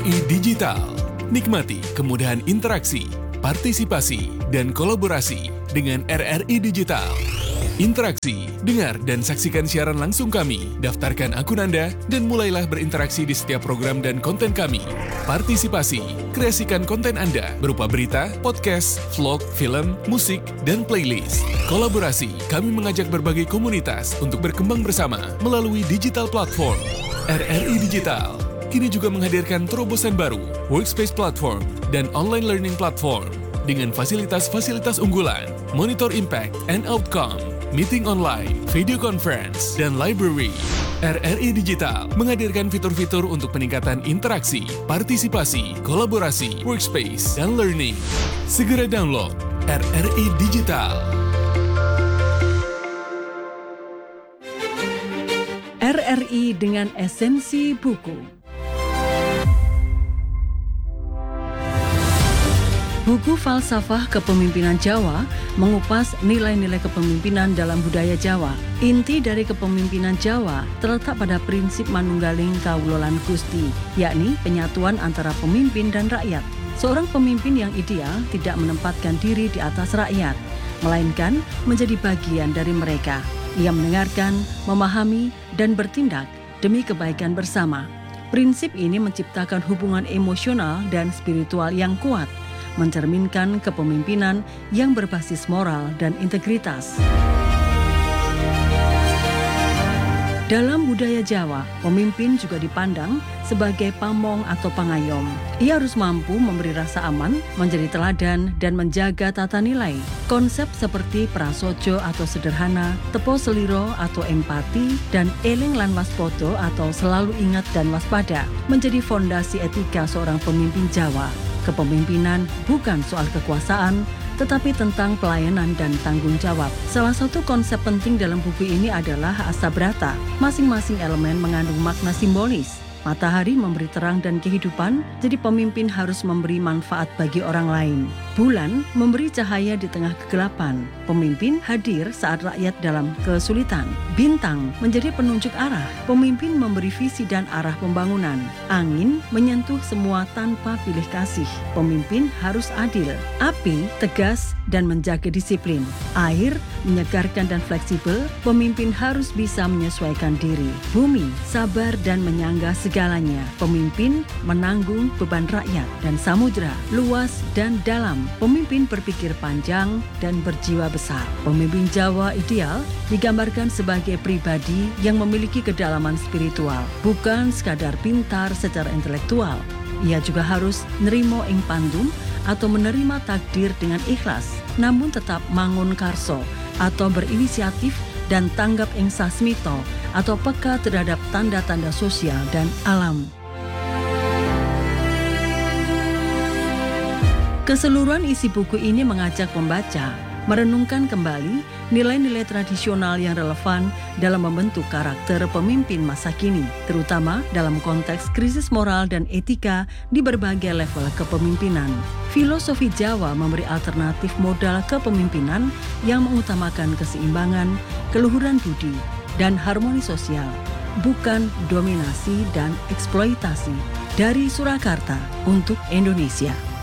RRI Digital. Nikmati kemudahan interaksi, partisipasi, dan kolaborasi dengan RRI Digital. Interaksi, dengar dan saksikan siaran langsung kami, daftarkan akun Anda, dan mulailah berinteraksi di setiap program dan konten kami. Partisipasi, kreasikan konten Anda berupa berita, podcast, vlog, film, musik, dan playlist. Kolaborasi, kami mengajak berbagai komunitas untuk berkembang bersama melalui digital platform. RRI Digital kini juga menghadirkan terobosan baru, workspace platform, dan online learning platform dengan fasilitas-fasilitas unggulan, monitor impact and outcome, meeting online, video conference, dan library. RRI Digital menghadirkan fitur-fitur untuk peningkatan interaksi, partisipasi, kolaborasi, workspace, dan learning. Segera download RRI Digital. RRI dengan esensi buku. Buku Falsafah Kepemimpinan Jawa mengupas nilai-nilai kepemimpinan dalam budaya Jawa. Inti dari kepemimpinan Jawa terletak pada prinsip manunggaling kawulolan Gusti, yakni penyatuan antara pemimpin dan rakyat. Seorang pemimpin yang ideal tidak menempatkan diri di atas rakyat, melainkan menjadi bagian dari mereka. Ia mendengarkan, memahami, dan bertindak demi kebaikan bersama. Prinsip ini menciptakan hubungan emosional dan spiritual yang kuat, mencerminkan kepemimpinan yang berbasis moral dan integritas. Dalam budaya Jawa, pemimpin juga dipandang sebagai pamong atau pangayom. Ia harus mampu memberi rasa aman, menjadi teladan, dan menjaga tata nilai. Konsep seperti prasojo atau sederhana, tepo seliro atau empati, dan eling lan waspodo atau selalu ingat dan waspada menjadi fondasi etika seorang pemimpin Jawa. Kepemimpinan bukan soal kekuasaan, tetapi tentang pelayanan dan tanggung jawab. Salah satu konsep penting dalam buku ini adalah Asabrata. Masing-masing elemen mengandung makna simbolis. Matahari memberi terang dan kehidupan, jadi pemimpin harus memberi manfaat bagi orang lain. Bulan memberi cahaya di tengah kegelapan. Pemimpin hadir saat rakyat dalam kesulitan. Bintang menjadi penunjuk arah. Pemimpin memberi visi dan arah pembangunan. Angin menyentuh semua tanpa pilih kasih. Pemimpin harus adil. Api tegas dan menjaga disiplin. Air menyegarkan dan fleksibel. Pemimpin harus bisa menyesuaikan diri. Bumi sabar dan menyangga segalanya. Pemimpin menanggung beban rakyat. Dan samudra luas dan dalam. Pemimpin berpikir panjang dan berjiwa besar. Pemimpin Jawa ideal digambarkan sebagai pribadi yang memiliki kedalaman spiritual, bukan sekadar pintar secara intelektual. Ia juga harus nerimo ing pandum atau menerima takdir dengan ikhlas, namun tetap mangun karso atau berinisiatif dan tanggap ing sasmito atau peka terhadap tanda-tanda sosial dan alam. Keseluruhan isi buku ini mengajak pembaca merenungkan kembali nilai-nilai tradisional yang relevan dalam membentuk karakter pemimpin masa kini, terutama dalam konteks krisis moral dan etika di berbagai level kepemimpinan. Filosofi Jawa memberi alternatif modal kepemimpinan yang mengutamakan keseimbangan, keluhuran budi, dan harmoni sosial, bukan dominasi dan eksploitasi. Dari Surakarta untuk Indonesia.